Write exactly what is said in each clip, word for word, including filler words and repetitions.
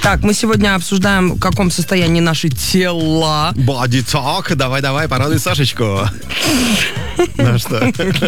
Так, мы сегодня обсуждаем, в каком состоянии наши тела. Body talk. Давай-давай, порадуй Сашечку. Ну что?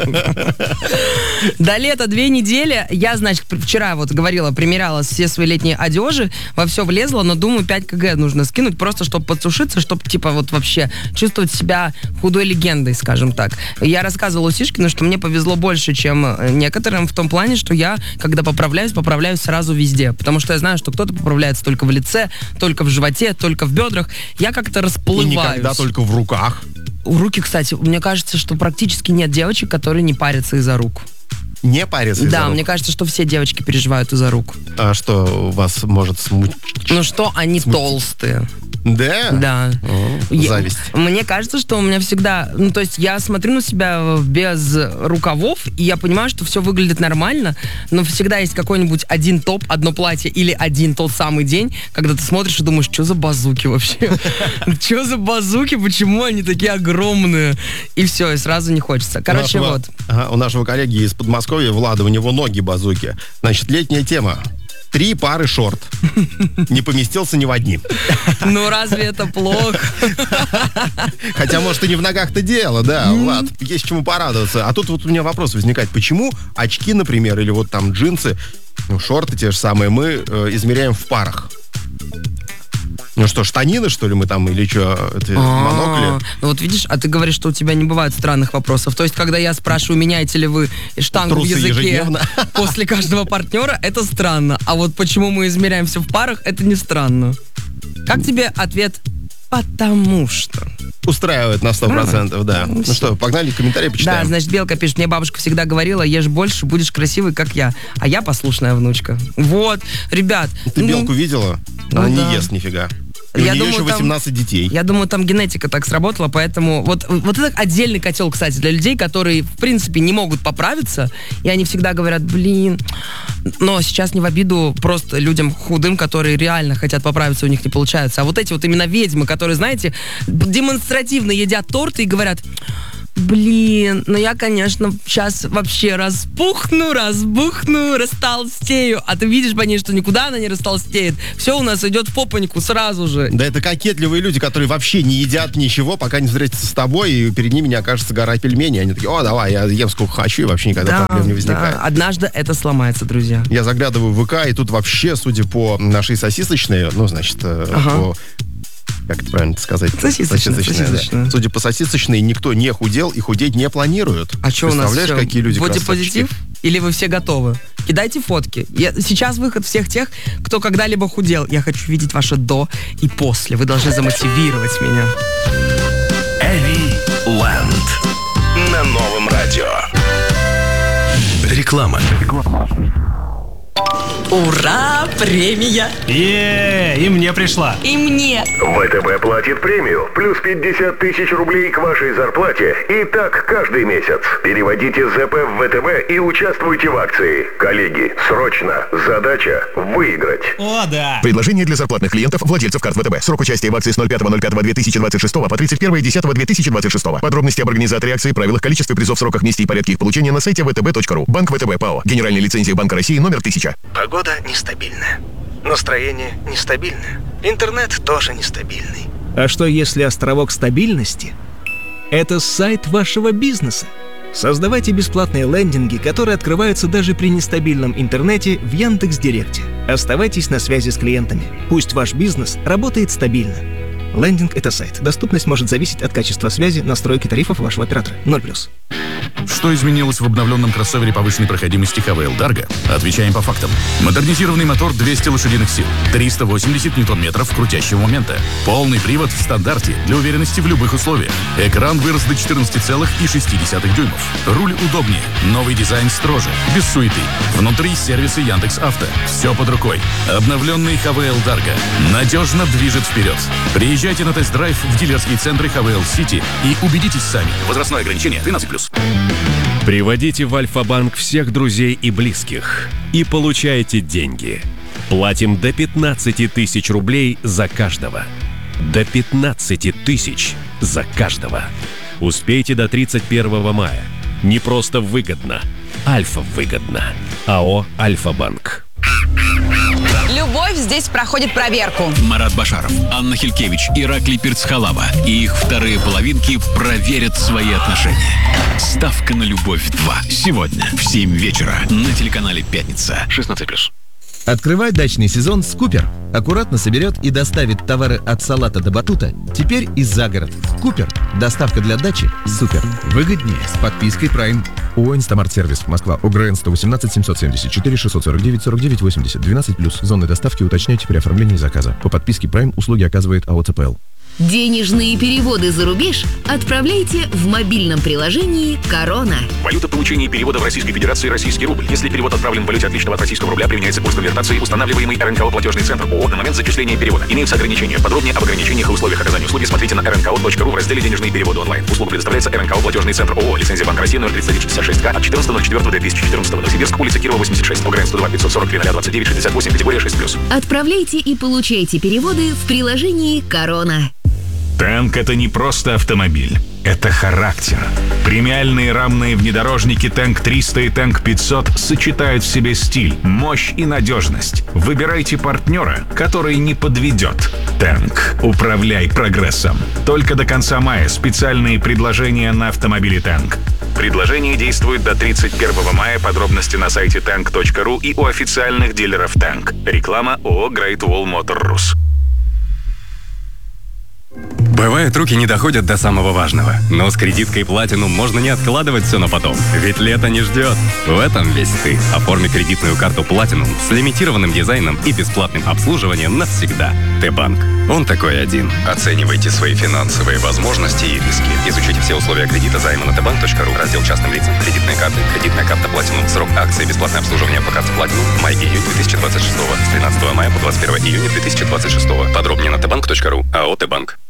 До лета две недели. Я, значит, вчера вот говорила, примеряла все свои летние одежи, во все влезла, но думаю, пять килограмм нужно скинуть, просто чтобы подсушиться, чтобы, типа, вот вообще чувствовать себя худой легендой, скажем так. Я рассказывала Сишкину, что мне повезло больше, чем некоторым, в том плане, что я, когда поправляюсь, поправляюсь сразу везде. Потому что я знаю, что кто-то поправляется только в лице, только в животе, только в бедрах. Я как-то расплываюсь. И никогда только в руках. Руки, кстати, мне кажется, что практически нет девочек, которые не парятся из-за рук. Не парятся из-за Да, рук? мне кажется, что все девочки переживают из-за рук. А что вас может смутить? Ну что, они Смутить. толстые. Да? Да. О, Я- зависть. Мне кажется, что у меня всегда... Ну, то есть я смотрю на себя без рукавов, и я понимаю, что все выглядит нормально, но всегда есть какой-нибудь один топ, одно платье или один тот самый день, когда ты смотришь и думаешь, что за базуки вообще? Что за базуки? Почему они такие огромные? И все, и сразу не хочется. Короче, У нашего- вот. Ага, у нашего коллеги из Подмосковья, Влада, у него ноги базуки. Значит, летняя тема. Три пары шорт. Не поместился ни в одни. Ну, разве это плохо? Хотя, может, и не в ногах-то дело, да, Влад, есть чему порадоваться. А тут вот у меня вопрос возникает, почему очки, например, или вот там джинсы, ну, шорты те же самые, мы э, измеряем в парах? Ну что, штанины, что ли, мы там, или что, это монокли? Ну вот видишь, а ты говоришь, что у тебя не бывает странных вопросов. То есть, когда я спрашиваю, меняете ли вы штангу в Трусы языке ежедневно. после каждого партнера, это странно. А вот почему мы измеряем все в парах, это не странно. Как тебе ответ? Потому что. Устраивает на сто процентов, да. Ну что, погнали комментарии Да, почитаем. значит, Белка пишет, мне бабушка всегда говорила, ешь больше, будешь красивой, как я. А я послушная внучка. Вот, ребят. Ты ну, белку видела? ну Она да. не ест нифига. И Я у нее думаю, еще там- восемнадцать детей. Я думаю, там генетика так сработала, поэтому вот, вот это отдельный котел, кстати, для людей, которые, в принципе, не могут поправиться, и они всегда говорят, блин, но сейчас не в обиду просто людям худым, которые реально хотят поправиться, у них не получается. А вот эти вот именно ведьмы, которые, знаете, демонстративно едят торты и говорят, блин, ну я, конечно, сейчас вообще распухну, разбухну, растолстею. А ты видишь по ней, что никуда она не растолстеет. Все у нас идет в попоньку сразу же. Да это кокетливые люди, которые вообще не едят ничего, пока не встретятся с тобой, и перед ними не окажется гора пельменей. Они такие, о, давай, я ем сколько хочу, и вообще никогда проблем не возникает. да. Однажды это сломается, друзья. Я заглядываю в ВК, и тут вообще, судя по нашей сосисочной, ну, значит, э, Ага. по... Как это правильно сказать? Сосисочная, сосисочная. Да. Судя по сосисочной, никто не худел и худеть не планирует. А что у нас Представляешь, всё? какие люди Бодипозитив? Или вы все готовы? Кидайте фотки. Я, сейчас выход всех тех, кто когда-либо худел. Я хочу видеть ваше до и после. Вы должны замотивировать меня. Эви Лэнд на новом радио. Реклама. Ура! Премия! Е, и мне пришла. И мне! ВТБ платит премию плюс пятьдесят тысяч рублей к вашей зарплате. И так каждый месяц. Переводите ЗП в ВТБ и участвуйте в акции. Коллеги, срочно. Задача выиграть. О, да. Предложение для зарплатных клиентов, владельцев карт ВТБ. Срок участия в акции с ноль пятого ноль пятого две тысячи двадцать шестого по тридцать первое десятого две тысячи двадцать шестого. Подробности об организации акции, правилах, количестве призов, сроках, месте и порядке их получения на сайте вэ тэ бэ точка ру. Банк ВТБ ПАО. Генеральная лицензия Банка России номер тысяча. Погода нестабильная. Настроение нестабильное. Интернет тоже нестабильный. А что если островок стабильности – это сайт вашего бизнеса? Создавайте бесплатные лендинги, которые открываются даже при нестабильном интернете в Яндекс.Директе. Оставайтесь на связи с клиентами. Пусть ваш бизнес работает стабильно. Лендинг – это сайт. Доступность может зависеть от качества связи, настройки тарифов вашего оператора. ноль плюс. Что изменилось в обновленном кроссовере повышенной проходимости ха вэ эл Dargo? Отвечаем по фактам. Модернизированный мотор двести лошадиных сил, триста восемьдесят ньютон-метров крутящего момента. Полный привод в стандарте для уверенности в любых условиях. Экран вырос до четырнадцати целых шести десятых дюймов. Руль удобнее. Новый дизайн строже. Без суеты. Внутри сервисы Яндекс.Авто. Все под рукой. Обновленный ха вэ эл Dargo надежно движет вперед. Приезжайте на тест-драйв в дилерские центры ха вэ эл Сити и убедитесь сами. Возрастное ограничение тринадцать плюс. Приводите в Альфа-банк всех друзей и близких и получайте деньги. Платим до пятнадцати тысяч рублей за каждого. До пятнадцати тысяч за каждого. Успейте до тридцать первого мая. Не просто выгодно. Альфа выгодно. АО «Альфа-банк». Любовь здесь здесь проходит проверку. Марат Башаров, Анна Хилькевич, Ираклий Перцхалава и их вторые половинки проверят свои отношения. Ставка на любовь два. Сегодня в семь вечера на телеканале «Пятница». шестнадцать плюс. Открывай дачный сезон с Купер. Аккуратно соберет и доставит товары от салата до батута. Теперь и за город. Купер. Доставка для дачи. Супер. Выгоднее с подпиской Prime. ООО «Инстамарт-сервис». Москва. ОГРН сто восемнадцать семьсот семьдесят четыре шестьсот сорок девять сорок девять восемьдесят. двенадцать плюс. Зоны доставки уточняйте при оформлении заказа. По подписке Prime услуги оказывает АО ЦПЛ. Денежные переводы за рубеж отправляйте в мобильном приложении «Корона». Валюта получения и перевода в Российской Федерации — российский рубль. Если перевод отправлен в валюте отличного от российского рубля, применяется курс конвертации, устанавливаемый РНКО «Платежный центр» ООО на момент зачисления перевода. Имеются ограничения. Подробнее об ограничениях и условиях оказания услуги смотрите на эр эн ка о точка ру в разделе «Денежные переводы онлайн». Услуга предоставляется РНКО «Платежный центр» ООО. Лицензия Банка России номер тридцать один шестьдесят шесть К от четырнадцатого ноль четвёртого две тысячи четырнадцатого. Новосибирск, улица Кирова, восемьдесят шесть. ОГРН сто два пятьсот сорок три ноль двадцать девять шестьдесят восемь, категория шесть плюс. Отправляйте и получайте переводы в приложении «Корона». Танк — это не просто автомобиль, это характер. Премиальные рамные внедорожники Танк триста и Танк пятьсот сочетают в себе стиль, мощь и надежность. Выбирайте партнера, который не подведет. Танк. Управляй прогрессом. Только до конца мая специальные предложения на автомобили Танк. Предложение действует до тридцать первого мая. Подробности на сайте танк точка ру и у официальных дилеров Танк. Реклама ООО Great Wall Motor Rus. Бывает, руки не доходят до самого важного. Но с кредиткой Platinum можно не откладывать все на потом. Ведь лето не ждет. В этом весь ты. Оформи кредитную карту Platinum с лимитированным дизайном и бесплатным обслуживанием навсегда. Т-банк. Он такой один. Оценивайте свои финансовые возможности и риски. Изучите все условия кредита займа на тэ банк точка ру. Раздел частным лицам. Кредитные карты. Кредитная карта Platinum. Срок акции. Бесплатное обслуживание по карте Platinum. Май-июнь две тысячи двадцать шестого. С тринадцатого мая по двадцать первое июня две тысячи двадцать шестого. Подробнее на тэ банк точка ру. АО Т-банк.